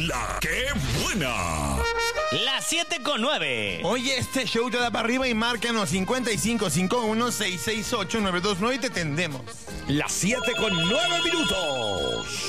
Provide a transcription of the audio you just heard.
La que buena. Las 7:09. Oye, este show te da para arriba y márcanos 5551-668-929 y te tendemos. Las 7:09.